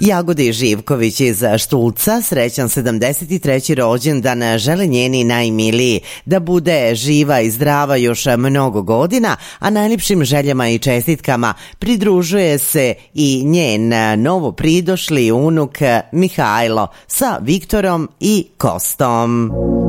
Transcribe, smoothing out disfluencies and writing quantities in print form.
Jagodi Živković iz Štulca srećan 73. rođendan žele njeni najmiliji da bude živa i zdrava još mnogo godina, a najljepšim željama i čestitkama pridružuje se i njen novo pridošli unuk Mihajlo sa Viktorom i Kostom.